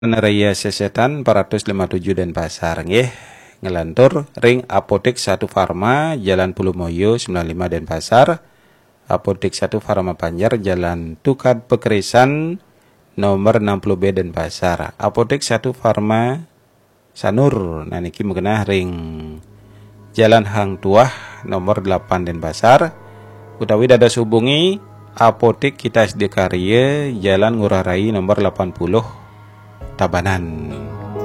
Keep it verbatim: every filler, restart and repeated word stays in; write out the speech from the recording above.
Raya Sesetan empat ratus lima puluh tujuh Denpasar nggih. Ngelantur ring Apotek satu Farma Jalan Pulumoyo sembilan puluh lima Denpasar. Apotek satu Farma Panjar Jalan Tukad Pekerisan nomor enam puluh B Denpasar. Apotek satu Farma Sanur nah niki mengenah ring Jalan Hang Tuah nomor delapan Denpasar. Utawi dados hubungi Apotek Kita S D Karya Jalan Ngurah Rai nomor delapan puluh Tabanan.